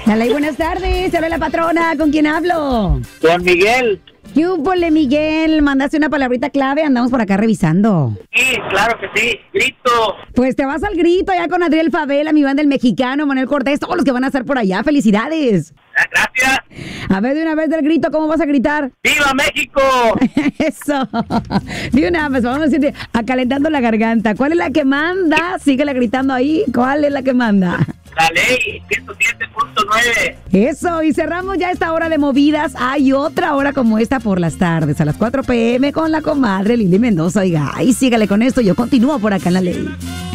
Dale, buenas tardes. Habla la patrona. ¿Con quién hablo? Con Miguel. Yúpole, Miguel. Mandaste una palabrita clave. Andamos por acá revisando. Sí, claro que sí. Grito. Pues te vas al grito ya con Adriel Favela, mi banda El Mexicano, Manuel Cortés, todos los que van a estar por allá. ¡Felicidades! Gracias. A ver, de una vez del grito, ¿cómo vas a gritar? ¡Viva México! Eso. De una vez, vamos a decirte, acalentando la garganta. ¿Cuál es la que manda? Síguela gritando ahí. ¿Cuál es la que manda? La ley 107.9. Eso, y cerramos ya esta hora de movidas. Hay otra hora como esta por las tardes, a las 4 p.m. con la comadre Lili Mendoza. Oiga, ahí sígale con esto, yo continúo por acá en la ley.